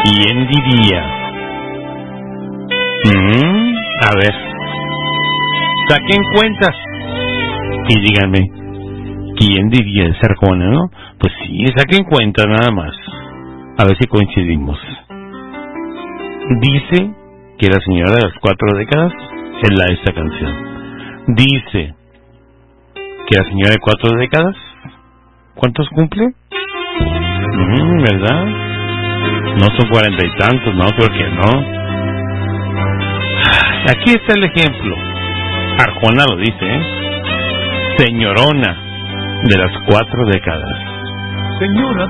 ¿Quién diría? A ver, saquen cuentas y díganme, ¿quién diría esa Arjona, no? Pues sí, saquen cuentas nada más, a ver si coincidimos. Dice que la señora de las 4 décadas es la de esta canción. Dice que la señora de 4 décadas, ¿cuántos cumple? ¿Verdad? No son 40 y tantos, no, creo que no. Aquí está el ejemplo. Arjona lo dice, señorona de las 4 décadas. Señora